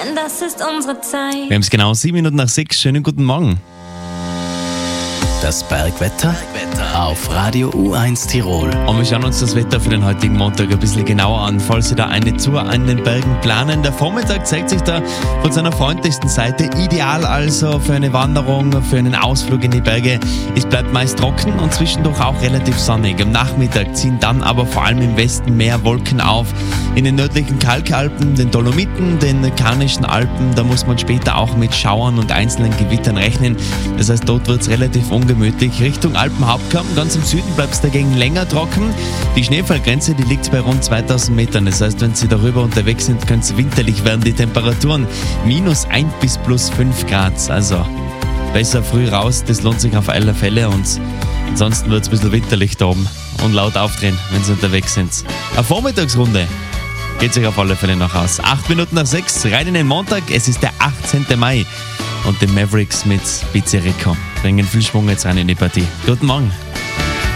denn das ist unsere Zeit. Wir haben es genau 7 Minuten nach 6. Schönen guten Morgen. Das Bergwetter auf Radio U1 Tirol. Und wir schauen uns das Wetter für den heutigen Montag ein bisschen genauer an, falls Sie da eine Tour an den Bergen planen. Der Vormittag zeigt sich da von seiner freundlichsten Seite. Ideal also für eine Wanderung, für einen Ausflug in die Berge. Es bleibt meist trocken und zwischendurch auch relativ sonnig. Am Nachmittag ziehen dann aber vor allem im Westen mehr Wolken auf. In den nördlichen Kalkalpen, den Dolomiten, den Karnischen Alpen, da muss man später auch mit Schauern und einzelnen Gewittern rechnen. Das heißt, dort wird es relativ ungemütlich. Richtung Alpenhauptkamm, ganz im Süden bleibt es dagegen länger trocken. Die Schneefallgrenze, die liegt bei rund 2000 Metern. Das heißt, wenn Sie darüber unterwegs sind, könnte es winterlich werden. Die Temperaturen -1 bis +5 Grad. Also besser früh raus, das lohnt sich auf alle Fälle. Und ansonsten wird es ein bisschen winterlich da oben und laut aufdrehen, wenn Sie unterwegs sind. Eine Vormittagsrunde geht sich auf alle Fälle noch aus. 8 Minuten nach 6, rein in den Montag. Es ist der 18. Mai. Und die Mavericks mit Pizza Rico bringen viel Schwung jetzt rein in die Partie. Guten Morgen.